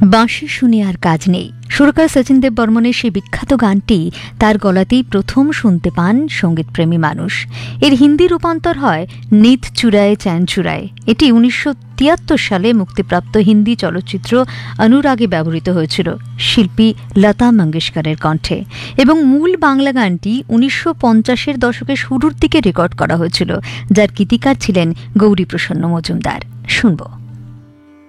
বাঁশি শুনে আর কাজ নেই। সুরকার সচিন দেব বর্মনের সেই বিখ্যাত গানটি তার গলাতেই প্রথম শুনতে পান সঙ্গীতপ্রেমী মানুষ। এর হিন্দি রূপান্তর হয় নিত চুরায়ে চ্যান চুরায়ে। এটি 1973 সালে মুক্তিপ্রাপ্ত হিন্দি চলচ্চিত্র অনুরাগে ব্যবহৃত হয়েছিল শিল্পী লতা মঙ্গেশকরের কণ্ঠে, এবং মূল বাংলা গানটি 1950-এর দশকের শুরুর দিকে রেকর্ড করা হয়েছিল, যার গীতিকার ছিলেন গৌরীপ্রসন্ন মজুমদার। শুনব।